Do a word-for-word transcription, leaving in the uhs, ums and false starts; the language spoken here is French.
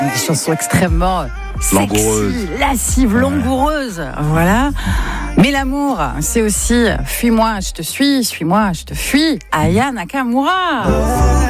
Une chanson extrêmement sexy, Langoureuse. lascive, langoureuse. Voilà. Mais l'amour, c'est aussi « Fuis-moi, je te suis, suis-moi, je te fuis » Aya Nakamura.